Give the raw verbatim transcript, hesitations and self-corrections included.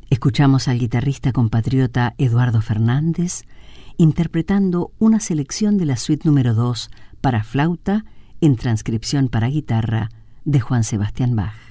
Escuchamos al guitarrista compatriota Eduardo Fernández interpretando una selección de la suite número dos para flauta en transcripción para guitarra de Juan Sebastián Bach.